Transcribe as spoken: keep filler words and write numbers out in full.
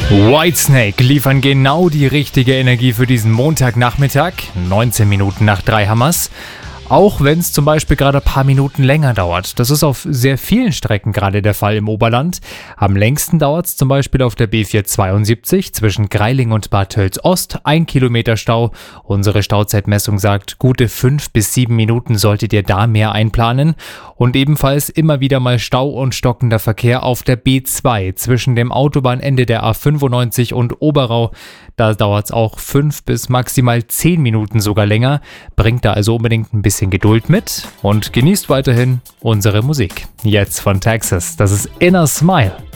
Whitesnake liefern genau die richtige Energie für diesen Montagnachmittag, neunzehn Minuten nach drei Hammers. Auch wenn es zum Beispiel gerade ein paar Minuten länger dauert. Das ist auf sehr vielen Strecken gerade der Fall im Oberland. Am längsten dauert es zum Beispiel auf der B vierhundertzweiundsiebzig zwischen Greiling und Bad Tölz-Ost, ein Kilometer Stau. Unsere Stauzeitmessung sagt, gute fünf bis sieben Minuten solltet ihr da mehr einplanen. Und ebenfalls immer wieder mal Stau und stockender Verkehr auf der B zwei zwischen dem Autobahnende der A fünfundneunzig und Oberau. Da dauert es auch fünf bis maximal zehn Minuten sogar länger. Bringt da also unbedingt ein bisschen Geduld mit und genießt weiterhin unsere Musik. Jetzt von Texas, das ist Inner Smile.